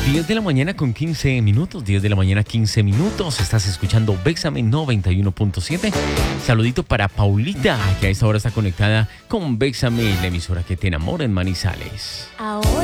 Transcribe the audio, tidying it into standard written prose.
10 de la mañana con 15 minutos, 10 de la mañana 15 minutos. Estás escuchando Béxame 91.7. Saludito para Paulita, que a esta hora está conectada con Béxame, la emisora que te enamora en Manizales. Ahora